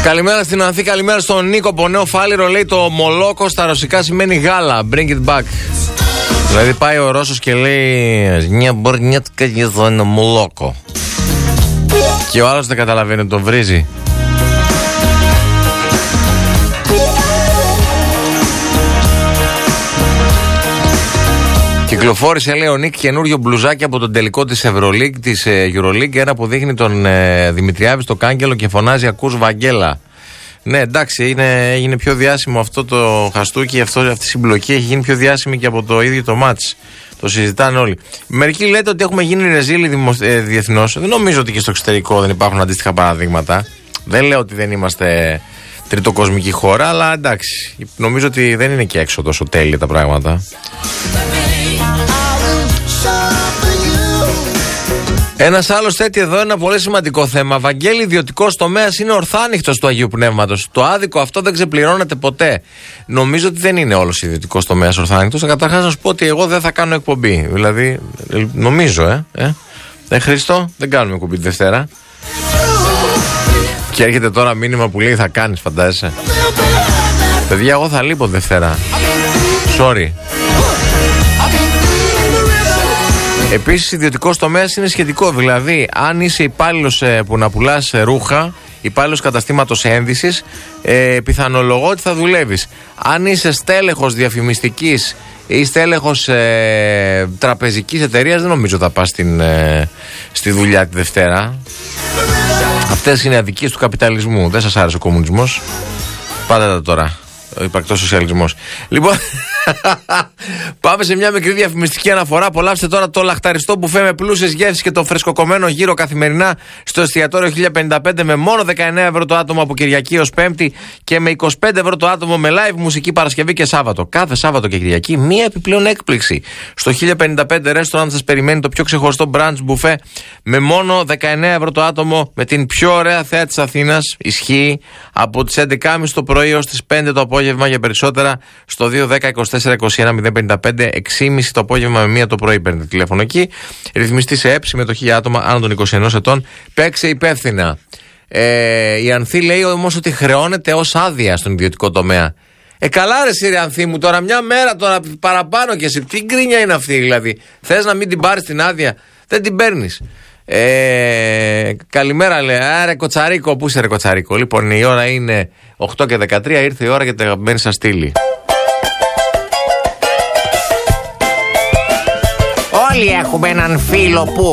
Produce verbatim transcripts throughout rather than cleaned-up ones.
Καλημέρα στην Ανθή, καλημέρα στον Νίκο από Νέο Φάληρο. Λέει το μολόκο στα ρωσικά σημαίνει γάλα. Bring it back. Δηλαδή πάει ο Ρώσος και λέει «Νια μπορνιέτκα γεδόνα μολόκο». Και ο άλλος δεν καταλαβαίνει, τον βρίζει. Κυκλοφόρησε, λέει ο Νίκ, καινούριο μπλουζάκι από τον τελικό της Ευρωλίγκ, της Euroleague, ένα που δείχνει τον ε, Δημητριάδη στο κάγκελο και φωνάζει «Ακούς Βαγγέλα». Ναι, εντάξει, είναι, έγινε πιο διάσημο αυτό το χαστούκι, αυτό, αυτή η συμπλοκή έχει γίνει πιο διάσημη και από το ίδιο το μάτς. Το συζητάνε όλοι. Μερικοί λέτε ότι έχουμε γίνει ρεζίλοι δημοσ... ε, διεθνώς. Δεν νομίζω ότι και στο εξωτερικό δεν υπάρχουν αντίστοιχα παραδείγματα. Δεν λέω ότι δεν είμαστε τριτοκοσμική χώρα, αλλά εντάξει, νομίζω ότι δεν είναι και έξω τόσο τέλεια τα πράγματα. Ένας άλλος θέτει εδώ ένα πολύ σημαντικό θέμα. Βαγγέλη, ιδιωτικός τομέας είναι ορθάνυχτος του Αγίου Πνεύματος. Το άδικο αυτό δεν ξεπληρώνεται ποτέ. Νομίζω ότι δεν είναι όλος ιδιωτικός τομέας ορθάνυχτος. Καταρχάς να σου πω ότι εγώ δεν θα κάνω εκπομπή. Δηλαδή, νομίζω, ε. ε, ε Χριστό, δεν κάνουμε εκπομπή τη Δευτέρα. Και έρχεται τώρα μήνυμα που λέει θα κάνεις, φαντάζεσαι. Παιδιά, εγώ θα λείπω Δευτέρα. Sorry. Επίσης, ιδιωτικός τομέας είναι σχετικό. Δηλαδή, αν είσαι υπάλληλος ε, που να πουλάς ε, ρούχα, υπάλληλος καταστήματος ένδυσης, ε, πιθανολογώ ότι θα δουλεύεις. Αν είσαι στέλεχος διαφημιστικής ή στέλεχος ε, τραπεζικής εταιρείας, δεν νομίζω θα πας στην, ε, στη δουλειά τη Δευτέρα. Αυτές είναι αδικίες του καπιταλισμού. Δεν σας άρεσε ο κομμουνισμός? Πάτε τα τώρα. Ο υπαρκτός σοσιαλισμός. Λοιπόν, πάμε σε μια μικρή διαφημιστική αναφορά. Απολαύστε τώρα το λαχταριστό μπουφέ με πλούσιες γεύσεις και το φρεσκοκομμένο γύρο καθημερινά στο εστιατόριο χίλια πενήντα πέντε με μόνο δεκαεννέα ευρώ το άτομο από Κυριακή ως Πέμπτη και με είκοσι πέντε ευρώ το άτομο με live μουσική Παρασκευή και Σάββατο. Κάθε Σάββατο και Κυριακή μία επιπλέον έκπληξη. Στο χίλια πενήντα πέντε restaurant σας περιμένει το πιο ξεχωριστό brunch μπουφέ με μόνο δεκαεννέα ευρώ το άτομο με την πιο ωραία θέα της Αθήνας. Ισχύει από τις έντεκα και μισή το πρωί ως τις πέντε το απόγευμα. Για περισσότερα στο δύο δέκα είκοσι τέσσερα είκοσι ένα μηδέν πενήντα πέντε, έξι και μισή το απόγευμα με μία το πρωί. Παίρνετε τηλέφωνο εκεί. Ρυθμιστή σε ΕΠ, συμμετοχή για άτομα άνω των είκοσι ενός ετών. Παίξε υπεύθυνα. Ε, η Ανθή λέει όμως ότι χρεώνεται ως άδεια στον ιδιωτικό τομέα. Ε, καλά ρε εσύ, ρε Ανθή μου, τώρα μια μέρα τώρα παραπάνω και εσύ. Τι γκρίνια είναι αυτή δηλαδή? Θες να μην την πάρεις την άδεια? Δεν την παίρνεις. Ε, καλημέρα, λέει. Άρε Κοτσαρίκο, πού είσαι ρε Κοτσαρίκο? Λοιπόν, η ώρα είναι οκτώ και δεκατρία, ήρθε η ώρα για την αγαπημένη σας στήλη. Όλοι έχουμε έναν φίλο που...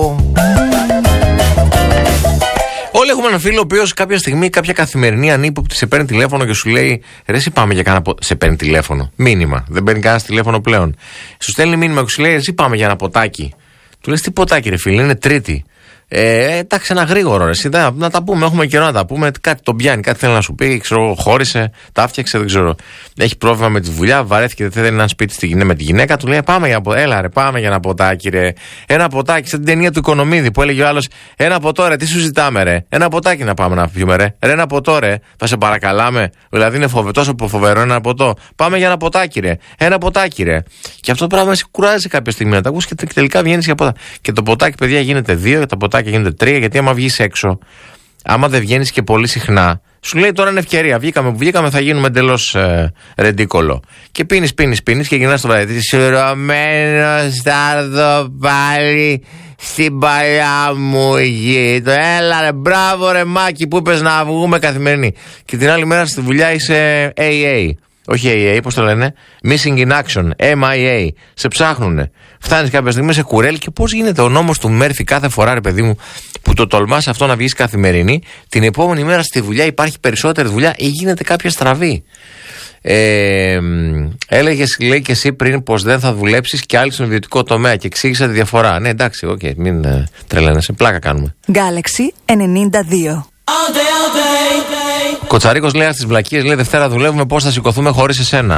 Όλοι έχουμε έναν φίλο ο οποίος κάποια στιγμή, κάποια καθημερινή ανύποπτη σε παίρνει τηλέφωνο και σου λέει ρε εσύ πάμε για κάνα πο... Σε παίρνει τηλέφωνο, μήνυμα, δεν παίρνει κανένα τηλέφωνο πλέον. Σου στέλνει μήνυμα και σου λέει εσύ πάμε για ένα ποτάκι. Του λες τι ποτάκι ρε φίλε, είναι Τρίτη. Ε, εντάξει, ένα γρήγορο ρε, εσύ, να, να τα πούμε, έχουμε καιρό να τα πούμε. Κάτι τον πιάνει, κάτι θέλει να σου πει, ξέρω, χώρισε, τα έφτιαξε, δεν ξέρω. Έχει πρόβλημα με τη δουλειά, βαρέθηκε, δεν θέλει ένα σπίτι στη γυναίκα, με τη γυναίκα. Του λέει πάμε για, έλα, ρε, πάμε για ένα ποτάκι, ρε. Ένα ποτάκι, σαν την ταινία του Οικονομίδη που έλεγε ο άλλος, ένα ποτό, ρε, τι σου ζητάμε, ρε. Ένα ποτάκι να πάμε να πιούμε, ρε. Ρε, ένα ποτό, ρε, θα σε παρακαλάμε. Δηλαδή είναι φοβε, τόσο φοβερό ένα ποτό. Πάμε για ένα ποτάκι, ρε. Ένα ποτάκι, ρε. Και αυτό το πράγμα σε κουράζει κάποια στιγμή να τα ακούς και τελικά βγαίνει για ποτά. Και το ποτάκι, παιδιά, γίνεται δύο, και τα ποτάκια γίνεται τρία, γιατί άμα βγεις έξω, άμα δεν βγαίνεις και πολύ συχνά, σου λέει τώρα είναι ευκαιρία. Βγήκαμε που βγήκαμε, θα γίνουμε εντελώς ε, ρεντίκολο. Και πίνεις, πίνεις, πίνεις και γυρνάς στο βράδυ. Σουρωμένος θα έρθω πάλι στην παλιά μου γη. Το έλα ρε, μπράβο ρε Μάκη που είπες να βγούμε καθημερινή. Και την άλλη μέρα στη δουλειά είσαι έι έι. Όχι έι έι, πώς το λένε? Missing in action, εμ άι έι. Σε ψάχνουνε. Φτάνεις κάποια στιγμή σε κουρέλ και πώς γίνεται ο νόμος του Μέρφυ κάθε φορά, ρε παιδί μου, που το τολμάς αυτό να βγεις καθημερινή, την επόμενη μέρα στη δουλειά υπάρχει περισσότερη δουλειά ή γίνεται κάποια στραβή. Ε, έλεγες, λέει και εσύ πριν, πως δεν θα δουλέψεις κι άλλοι στον ιδιωτικό τομέα και εξήγησα τη διαφορά. Ναι, εντάξει, οκ, okay, μην ε, τρελαίνεσαι, πλάκα κάνουμε. Galaxy ενενήντα δύο. All day, all day, day. Κοτσαρίκος λέει στις βλακίες, λέει Δευτέρα δουλεύουμε, πώς θα σηκωθούμε χωρίς εσένα?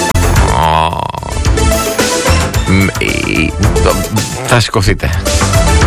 Θα σηκωθείτε.